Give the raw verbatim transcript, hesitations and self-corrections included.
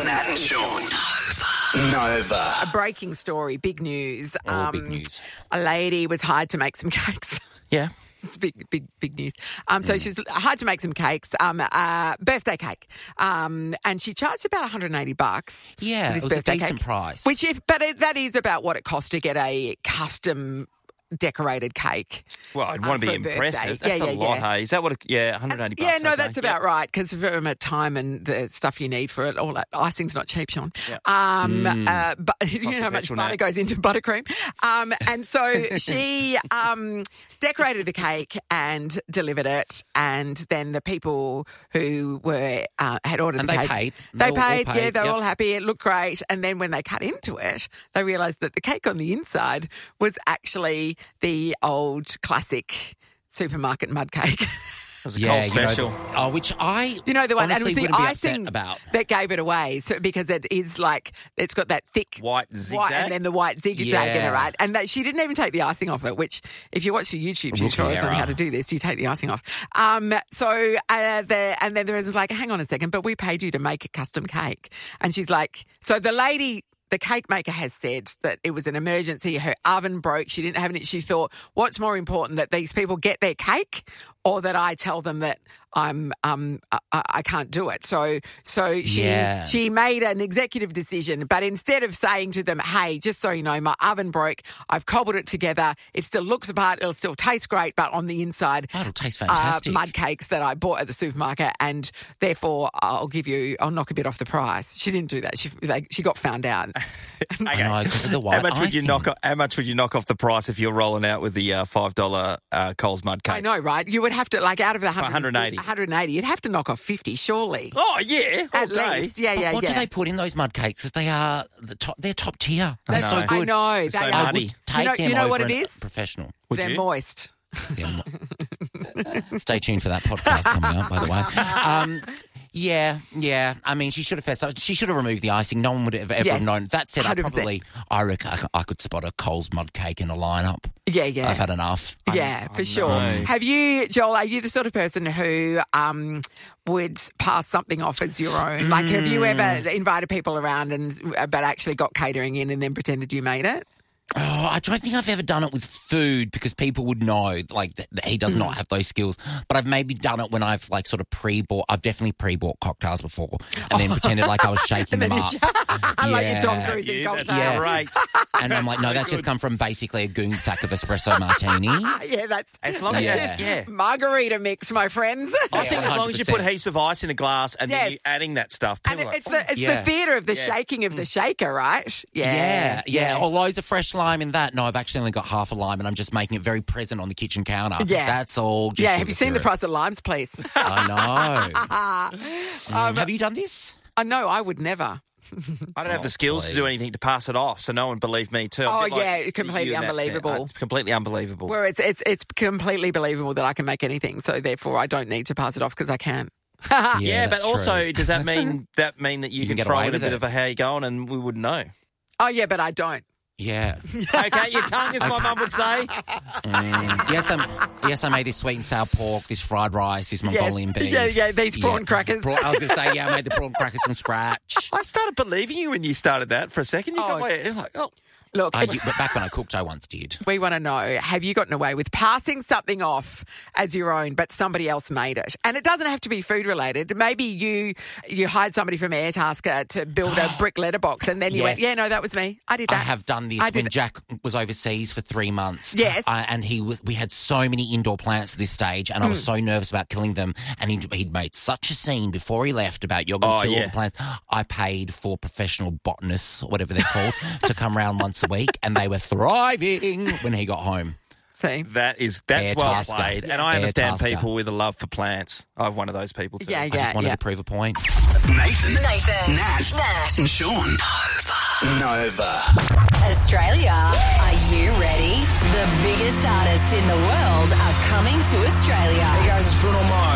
Nat and Sean. Nova. Nova. A breaking story, big news. Oh, big news. A lady was hired to make some cakes. Yeah. It's big, big, big news. Um, so mm. she's hired to make some cakes, um, uh, birthday cake, um, and she charged about one hundred eighty bucks. Yeah, for this it was a birthday decent cake, price. Which, if but it, that is about what it costs to get a custom decorated cake. Well, I'd uh, want to be for a impressive. birthday. That's yeah, a yeah, lot, yeah. hey? Is that what? It, yeah, one hundred eighty bucks. Yeah, no, okay. that's about yep. right, because from a time and the stuff you need for it, all that icing's not cheap, Sean. Yep. Um, Mm. uh, but you know how much butter goes into buttercream. Um, and so she um, decorated the cake and delivered it, and then the people who were uh, had ordered And the they cake, paid. They, They all- all paid. Yeah, paid, they were yep. all happy. It looked great. And then when they cut into it, they realised that the cake on the inside was actually the old classic supermarket mud cake. It was a Yeah, Coles you know, special. the- oh, which I You know the one, and it was honestly the wouldn't be upset icing about. that gave it away. So because it is like it's got that thick White zigzag? white and then the white zigzag in Yeah. it, right? And that she didn't even take the icing off it. Which, if you watch the YouTube Rookie tutorials on error. how to do this, you take the icing off. Um, so uh, the and then the resident's like, "Hang on a second, but we paid you to make a custom cake." And she's like, "So the lady." The cake maker has said that it was an emergency. Her oven broke. She didn't have any. She thought, what's more important, that these people get their cake or that I tell them that I'm um I, I can't do it. So so she Yeah. she made an executive decision, but instead of saying to them, hey, just so you know, my oven broke. I've cobbled it together. It still looks apart. It'll still taste great, but on the inside, Oh, it'll taste uh, fantastic. mud cakes that I bought at the supermarket, and therefore I'll give you, I'll knock a bit off the price. She didn't do that. She they, she got found out. I know, because of the white How much would you icing. knock? o- How much would you knock off the price if you're rolling out with the uh, five dollar uh, Coles mud cake? I know, right? You would have to, like, out of the one one hundred eighty. one hundred eighty, you'd have to knock off fifty, surely. Oh yeah, all At day. least, yeah, But yeah, what yeah. do they put in those mud cakes? Because they are the top. They're top tier. They're I so know. good. I know. So They I are. muddy. would take You know- them you know over what it an- is? Professional. Would They're you? moist. Yeah. Stay tuned for that podcast coming up, by the way. Um, yeah, yeah. I mean, she should have fessed up. She should have removed the icing. No one would have ever Yes. have known. That said, I one hundred percent. probably, I reckon I, I could spot a Coles mud cake in a lineup. Yeah, yeah. I've had enough. Yeah, for I sure. know. Have you, Joel, are you the sort of person who um, would pass something off as your own? Like, have you ever invited people around and but actually got catering in and then pretended you made it? Oh, I don't think I've ever done it with food because people would know, like, that, that he does not have those skills. But I've maybe done it when I've, like, sort of pre-bought. I've definitely pre-bought cocktails before and then pretended like I was shaking them And up. then you- like your Tom Yeah. Cruise in Yeah, that's cocktail. Yeah. great. And I'm like, no, that's just come from basically a goon sack of espresso martini. Yeah, that's As long Yeah. as yeah. margarita mix, my friends. I think Yeah, as long as you put one hundred percent. heaps of ice in a glass and Yes. then you're adding that stuff, And people are it's like, the it's Yeah. the theatre of the Yeah. shaking of the shaker, right? Yeah, yeah. yeah. Or loads of fresh lime in that. No, I've actually only got half a lime and I'm just making it very present on the kitchen counter. Yeah. That's all. Just Yeah, sugar have you seen the syrup. price of limes, please? I know. Mm. Have you done this? I know, I would never. I don't have Oh, the skills to do please. anything to pass it off, so no one believed me too. I'm a Oh, bit like yeah, completely you in that sense. unbelievable. It's completely unbelievable. Where it's it's it's completely believable that I can make anything, so therefore I don't need to pass it off because I can. yeah, but that's also true. does that mean that mean that you, You can can get throw away in a with bit it. of a how you going and we wouldn't know? Oh yeah, but I don't. Yeah. Okay, your tongue, as my mum would say. Mm. Yes, I'm, yes, I made this sweet and sour pork, this fried rice, this Mongolian beef. Yeah, yeah, these prawn crackers. Prawn- I was going to say, yeah, I made the prawn crackers from scratch. I started believing you when you started that for a second. You Oh. got my, you're like, oh, Look, I, but back when I cooked, I once did. we want to know, have you gotten away with passing something off as your own, but somebody else made it? And it doesn't have to be food related. Maybe you you hired somebody from Airtasker to build a brick letterbox, and then you went, Yes. yeah, no, that was me. I did I that. have done this I did when that. Jack was overseas for three months. Yes. Uh, and he was. We had so many indoor plants at this stage, and I Hmm. was so nervous about killing them. And he'd, he'd made such a scene before he left about you're going to Oh, kill all yeah. the plants. I paid for professional botanists, or whatever they're called, to come round once a week, and they were thriving when he got home. See? that is that's Air well tasker. played. And Yeah. I Air understand tasker. people with a love for plants. I'm one of those people too. Yeah, I yeah, just wanted yeah. to prove a point. Nathan, Nathan, Nat, Nat, and Sean. Nova. Nova. Australia. Are you ready? The biggest artists in the world are coming to Australia. Hey guys, it's Bruno Mars.